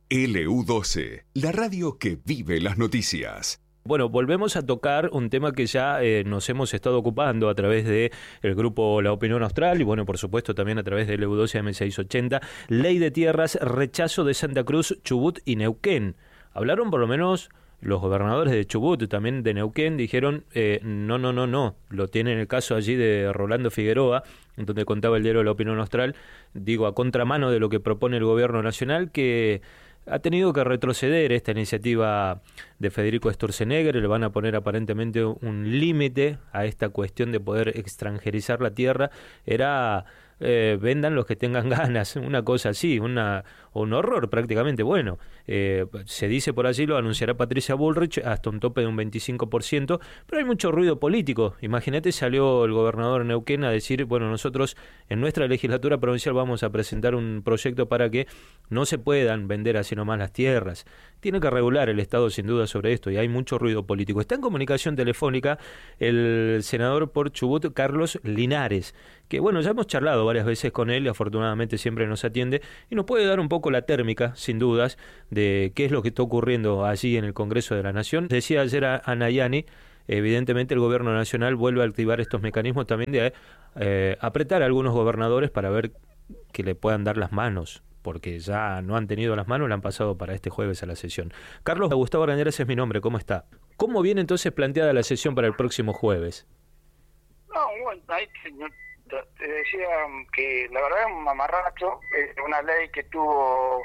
LU12, la radio que vive las noticias. Bueno, volvemos a tocar un tema que ya nos hemos estado ocupando a través de el grupo La Opinión Austral y bueno, por supuesto también a través de LU12 M680, Ley de Tierras, rechazo de Santa Cruz, Chubut y Neuquén. Hablaron por lo menos los gobernadores de Chubut, también de Neuquén, dijeron no, lo tiene en el caso allí de Rolando Figueroa, donde contaba el diario La Opinión Austral, digo, a contramano de lo que propone el gobierno nacional, que ha tenido que retroceder esta iniciativa de Federico Sturzenegger. Le van a poner aparentemente un límite a esta cuestión de poder extranjerizar la tierra. Era vendan los que tengan ganas, una cosa así, un horror prácticamente. Bueno, se dice por allí, lo anunciará Patricia Bullrich, hasta un tope de un 25%, pero hay mucho ruido político. Imagínate, salió el gobernador de Neuquén a decir, bueno, nosotros en nuestra legislatura provincial vamos a presentar un proyecto para que no se puedan vender así nomás las tierras. Tiene que regular el Estado sin duda sobre esto y hay mucho ruido político. Está en comunicación telefónica el senador por Chubut, Carlos Linares, que bueno, ya hemos charlado varias veces con él y afortunadamente siempre nos atiende y nos puede dar un poco la térmica, sin dudas, de qué es lo que está ocurriendo allí en el Congreso de la Nación. Decía ayer a Nayani, evidentemente el gobierno nacional vuelve a activar estos mecanismos también de apretar a algunos gobernadores para ver que le puedan dar las manos, porque ya no han tenido las manos, la han pasado para este jueves a la sesión. Carlos Gustavo Arañares es mi nombre, ¿cómo está? ¿Cómo viene entonces planteada la sesión para el próximo jueves? No, bueno, ahí te decía que la verdad es un mamarracho, es una ley que tuvo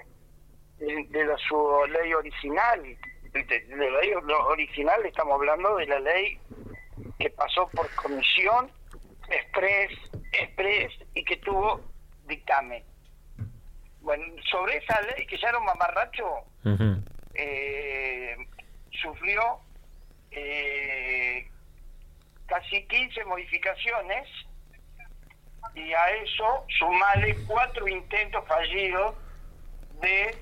su ley original, de la ley original estamos hablando de la ley que pasó por comisión express y que tuvo dictamen. Bueno, sobre esa ley que ya era un mamarracho, sufrió casi 15 modificaciones y a eso sumale 4 intentos fallidos de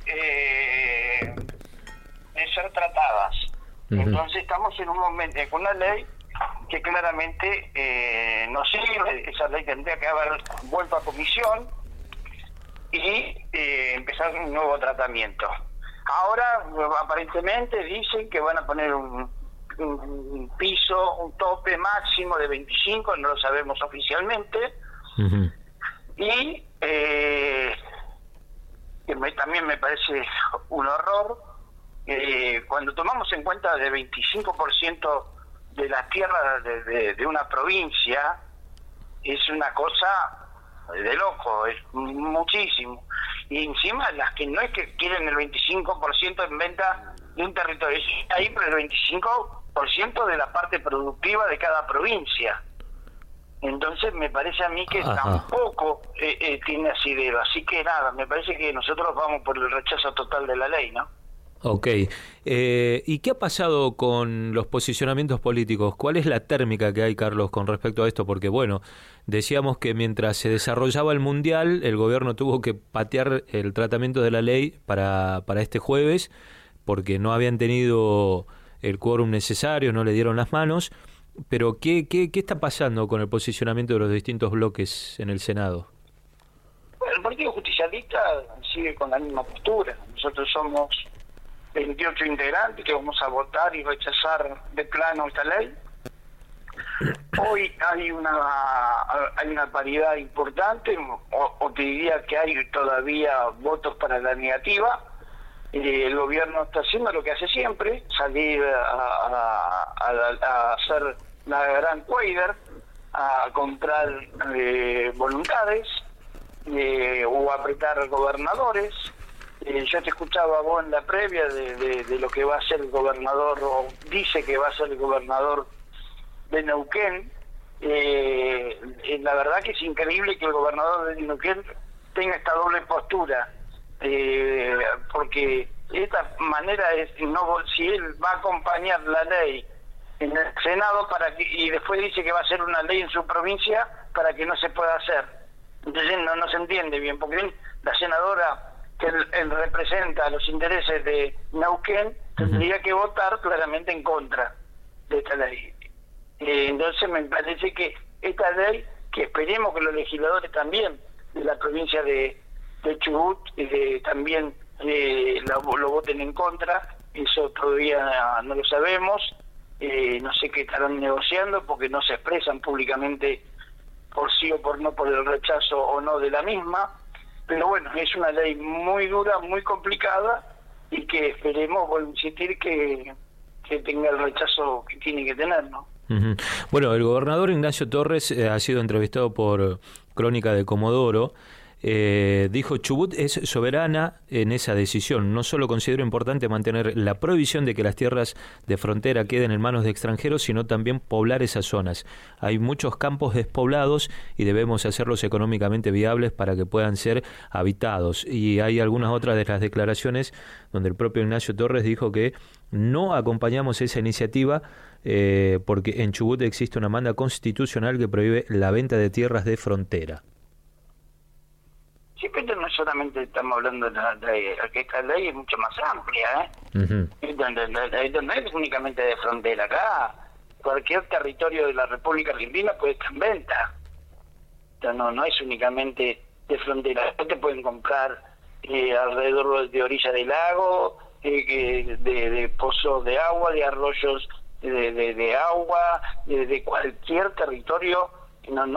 ser tratadas. Entonces estamos en un momento con una ley que claramente no sirve. Esa ley tendría que haber vuelto a comisión y empezar un nuevo tratamiento. Ahora aparentemente dicen que van a poner un piso, un tope máximo de 25, no lo sabemos oficialmente, y también me parece un horror cuando tomamos en cuenta de 25% de las tierras de una provincia, es una cosa de loco, es muchísimo. Y encima las que no es que quieren el 25% en venta de un territorio, es ahí por el 25% de la parte productiva de cada provincia. Entonces me parece a mí que tampoco tiene asidero. Así que nada, me parece que nosotros vamos por el rechazo total de la ley, ¿no? Ok. ¿Y qué ha pasado con los posicionamientos políticos? ¿Cuál es la térmica que hay, Carlos, con respecto a esto? Porque, bueno, decíamos que mientras se desarrollaba el Mundial, el gobierno tuvo que patear el tratamiento de la ley para este jueves, porque no habían tenido el quórum necesario, no le dieron las manos. Pero, ¿qué está pasando con el posicionamiento de los distintos bloques en el Senado? Bueno, el Partido Justicialista sigue con la misma postura. Nosotros somos 28 integrantes que vamos a votar y rechazar de plano esta ley. Hoy hay una paridad importante, o te diría que hay todavía votos para la negativa. El gobierno está haciendo lo que hace siempre, salir a hacer la gran cuader, a comprar voluntades o apretar gobernadores. Yo te escuchaba a vos en la previa de lo que va a ser el gobernador, o dice que va a ser el gobernador de Neuquén. La verdad que es increíble que el gobernador de Neuquén tenga esta doble postura, porque esta manera es, no, si él va a acompañar la ley en el Senado y después dice que va a hacer una ley en su provincia para que no se pueda hacer. Entonces no se entiende bien, porque la senadora que él representa los intereses de Neuquén tendría que votar claramente en contra de esta ley. Entonces me parece que esta ley, que esperemos que los legisladores también de la provincia de Chubut también lo voten en contra. Eso todavía no lo sabemos. No sé qué estarán negociando porque no se expresan públicamente por sí o por no, por el rechazo o no de la misma. Pero bueno, es una ley muy dura, muy complicada y que esperemos, vuelvo a insistir, que tenga el rechazo que tiene que tener, ¿no? Uh-huh. Bueno, el gobernador Ignacio Torres ha sido entrevistado por Crónica de Comodoro. Dijo: Chubut es soberana en esa decisión. No solo considero importante mantener la prohibición de que las tierras de frontera queden en manos de extranjeros, sino también poblar esas zonas. Hay muchos campos despoblados y debemos hacerlos económicamente viables para que puedan ser habitados. Y hay algunas otras de las declaraciones donde el propio Ignacio Torres dijo que no acompañamos esa iniciativa porque en Chubut existe una manda constitucional que prohíbe la venta de tierras de frontera. Sí, pero no solamente estamos hablando de que esta ley es mucho más amplia, Uh-huh. No es únicamente de frontera. Acá cualquier territorio de la República Argentina puede estar en venta. Entonces, no es únicamente de frontera. Te pueden comprar alrededor de orilla del lago, de pozos de agua, de arroyos de agua, de cualquier territorio. No